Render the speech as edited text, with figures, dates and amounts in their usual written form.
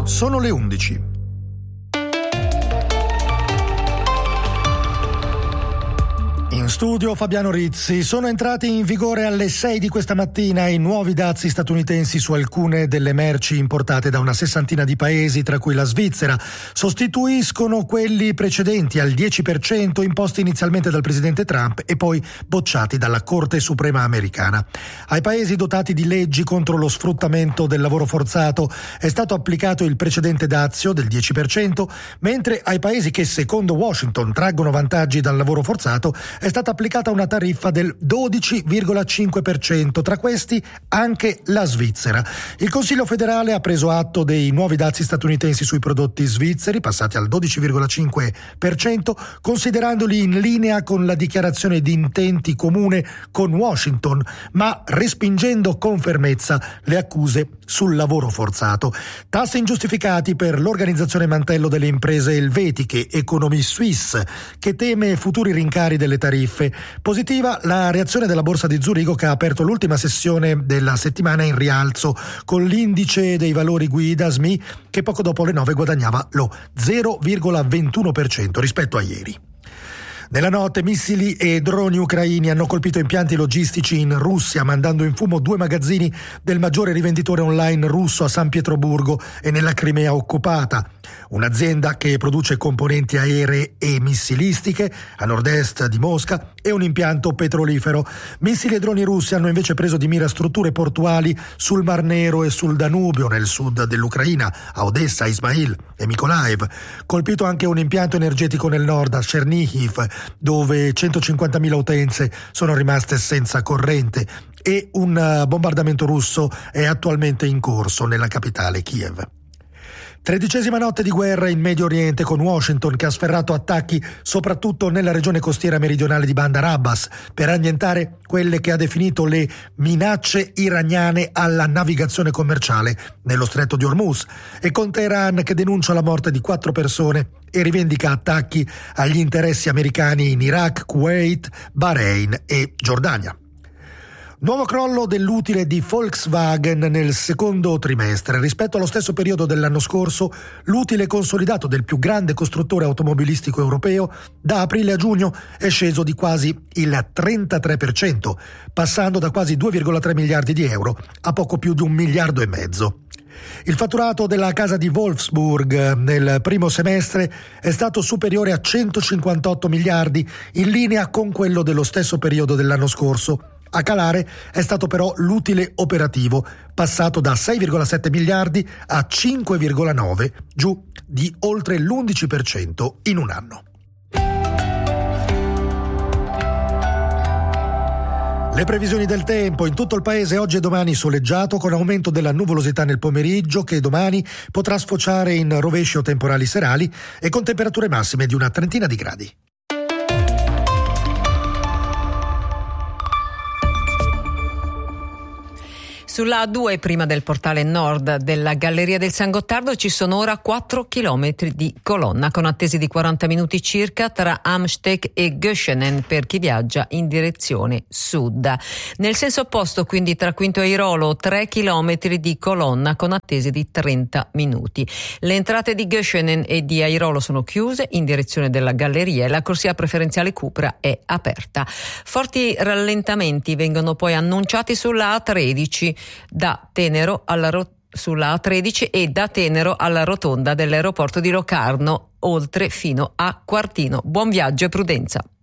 Sono le 11. In studio Fabiano Rizzi. Sono entrati in vigore alle 6 di questa mattina i nuovi dazi statunitensi su alcune delle merci importate da una sessantina di paesi, tra cui la Svizzera. Sostituiscono quelli precedenti al 10% imposti inizialmente dal presidente Trump e poi bocciati dalla Corte Suprema americana. Ai paesi dotati di leggi contro lo sfruttamento del lavoro forzato è stato applicato il precedente dazio del 10%, mentre ai paesi che secondo Washington traggono vantaggi dal lavoro forzato è stata applicata una tariffa del 12,5%, tra questi anche la Svizzera. Il Consiglio federale ha preso atto dei nuovi dazi statunitensi sui prodotti svizzeri, passati al 12,5%, considerandoli in linea con la dichiarazione di intenti comune con Washington, ma respingendo con fermezza le accuse sul lavoro forzato. Tassi ingiustificati per l'organizzazione mantello delle imprese elvetiche Economie Suisse, che teme futuri rincari delle tariffe. Positiva la reazione della borsa di Zurigo, che ha aperto l'ultima sessione della settimana in rialzo, con l'indice dei valori guida SMI che poco dopo le 9 guadagnava lo 0,21% rispetto a ieri. Nella notte missili e droni ucraini hanno colpito impianti logistici in Russia, mandando in fumo 2 magazzini del maggiore rivenditore online russo a San Pietroburgo e nella Crimea occupata. Un'azienda che produce componenti aeree e missilistiche a nord-est di Mosca e un impianto petrolifero. Missili e droni russi hanno invece preso di mira strutture portuali sul Mar Nero e sul Danubio, nel sud dell'Ucraina, a Odessa, Ismail e Mykolaiv. Colpito anche un impianto energetico nel nord, a Chernihiv, dove 150.000 utenze sono rimaste senza corrente, e un bombardamento russo è attualmente in corso nella capitale Kiev. 13ª notte di guerra in Medio Oriente, con Washington che ha sferrato attacchi soprattutto nella regione costiera meridionale di Bandar Abbas per annientare quelle che ha definito le minacce iraniane alla navigazione commerciale nello stretto di Hormuz, e con Teheran che denuncia la morte di 4 persone e rivendica attacchi agli interessi americani in Iraq, Kuwait, Bahrain e Giordania. Nuovo crollo dell'utile di Volkswagen nel secondo trimestre. Rispetto allo stesso periodo dell'anno scorso, l'utile consolidato del più grande costruttore automobilistico europeo da aprile a giugno è sceso di quasi il 33%, passando da quasi 2,3 miliardi di euro a poco più di 1,5 miliardi. Il fatturato della casa di Wolfsburg nel primo semestre è stato superiore a 158 miliardi, in linea con quello dello stesso periodo dell'anno scorso. A calare è stato però l'utile operativo, passato da 6,7 miliardi a 5,9, giù di oltre l'11% in un anno. Le previsioni del tempo: in tutto il paese oggi e domani soleggiato, con aumento della nuvolosità nel pomeriggio, che domani potrà sfociare in rovesci o temporali serali, e con temperature massime di una trentina di gradi. Sulla A2, prima del portale nord della Galleria del San Gottardo, ci sono ora 4 chilometri di colonna, con attesi di 40 minuti circa tra Amsteeg e Göschenen per chi viaggia in direzione sud. Nel senso opposto, quindi tra Quinto e Airolo, 3 chilometri di colonna con attesi di 30 minuti. Le entrate di Göschenen e di Airolo sono chiuse in direzione della Galleria e la corsia preferenziale Cupra è aperta. Forti rallentamenti vengono poi annunciati sulla A13 da Tenero sulla A13 e da Tenero alla rotonda dell'aeroporto di Locarno, oltre fino a Quartino. Buon viaggio e prudenza.